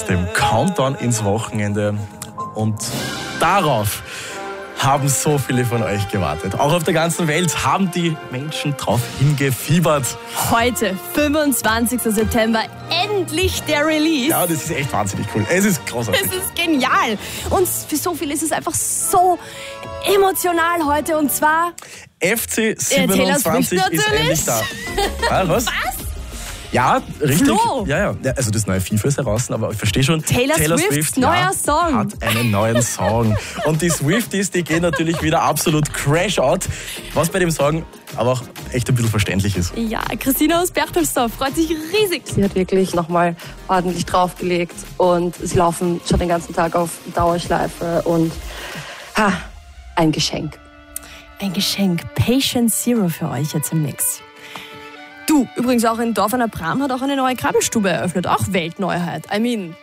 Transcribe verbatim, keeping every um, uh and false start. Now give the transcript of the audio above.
Dem Countdown ins Wochenende. Und darauf haben so viele von euch gewartet. Auch auf der ganzen Welt haben die Menschen drauf hingefiebert. Heute, fünfundzwanzigster September, endlich der Release. Ja, das ist echt wahnsinnig cool. Es ist großartig. Es ist genial. Und für so viele ist es einfach so emotional heute. Und zwar F C siebenundzwanzig äh, ist endlich da. Ah, was? Was? Ja, richtig. Flo. Ja, ja. Also das neue FIFA ist heraus, aber ich verstehe schon. Taylor, Taylor Swifts Swift, neuer ja, Song. Hat einen neuen Song. Und die Swifties, die gehen natürlich wieder absolut crash out. Was bei dem Song aber auch echt ein bisschen verständlich ist. Ja, Christina aus Berchtesgaden freut sich riesig. Sie hat wirklich nochmal ordentlich draufgelegt und sie laufen schon den ganzen Tag auf Dauerschleife und ha, ein Geschenk. Ein Geschenk. Patient Zero für euch jetzt im Mix. Du, übrigens auch in Dorf an der Bram hat auch eine neue Krabbelstube eröffnet. Auch Weltneuheit. I mean,